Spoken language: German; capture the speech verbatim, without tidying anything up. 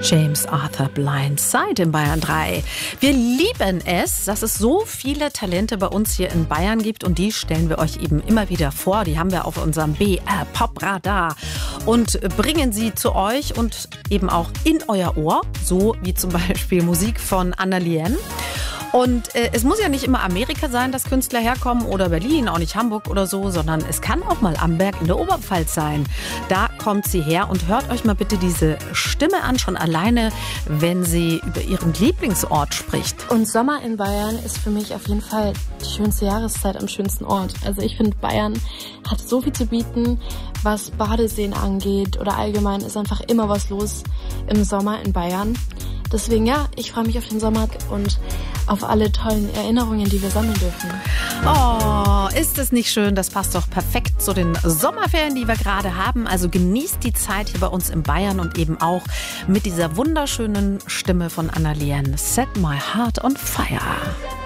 James Arthur Blindside in Bayern drei. Wir lieben es, dass es so viele Talente bei uns hier in Bayern gibt und die stellen wir euch eben immer wieder vor. Die haben wir auf unserem B R Pop Radar und bringen sie zu euch und eben auch in euer Ohr, so wie zum Beispiel Musik von Anna Lien. Und äh, es muss ja nicht immer Amerika sein, dass Künstler herkommen oder Berlin, auch nicht Hamburg oder so, sondern es kann auch mal Amberg in der Oberpfalz sein. Da kommt sie her und hört euch mal bitte diese Stimme an, schon alleine, wenn sie über ihren Lieblingsort spricht. Und Sommer in Bayern ist für mich auf jeden Fall die schönste Jahreszeit am schönsten Ort. Also ich finde, Bayern hat so viel zu bieten, was Badeseen angeht oder allgemein ist einfach immer was los im Sommer in Bayern. Deswegen ja, ich freue mich auf den Sommer und auf alle tollen Erinnerungen, die wir sammeln dürfen. Oh, ist es nicht schön? Das passt doch perfekt zu den Sommerferien, die wir gerade haben. Also genießt die Zeit hier bei uns in Bayern und eben auch mit dieser wunderschönen Stimme von Anna Lien. Set My Heart on Fire.